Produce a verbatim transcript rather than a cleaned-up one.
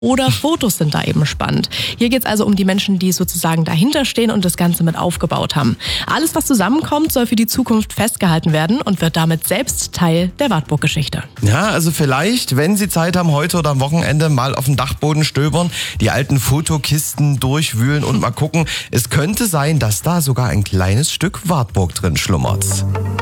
oder Fotos sind da eben spannend. Hier geht es also um die Menschen, die sozusagen dahinter stehen und das Ganze mit aufgebaut haben. Alles, was zusammenkommt, soll für die Zukunft festgehalten werden und wird damit selbst Teil der Wartburg-Geschichte. Ja, also vielleicht, wenn Sie Zeit haben, heute oder am Wochenende mal auf dem Dachboden stöbern, die alten Fotokisten durchwühlen und mal gucken. Es könnte sein, dass da sogar ein kleines Stück Wartburg drin schlummert.